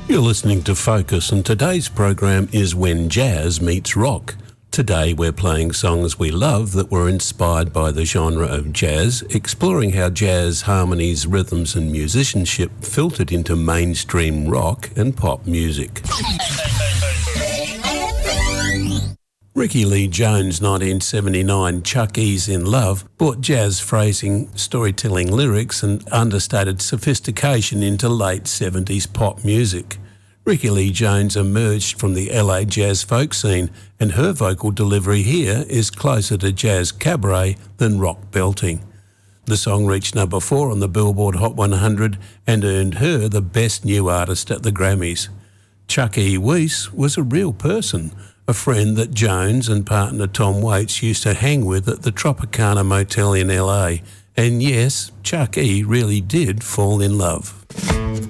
You're listening to Focus, and today's program is When Jazz Meets Rock. Today we're playing songs we love that were inspired by the genre of jazz, exploring how jazz harmonies, rhythms and musicianship filtered into mainstream rock and pop music. Ricky Lee Jones' 1979 Chuck E's in Love brought jazz phrasing, storytelling lyrics and understated sophistication into late 70s pop music. Ricky Lee Jones emerged from the LA jazz folk scene, and her vocal delivery here is closer to jazz cabaret than rock belting. The song reached number 4 on the Billboard Hot 100 and earned her the Best New Artist at the Grammys. Chuck E. Weiss was a real person, a friend that Jones and partner Tom Waits used to hang with at the Tropicana Motel in LA. And yes, Chuck E. really did fall in love.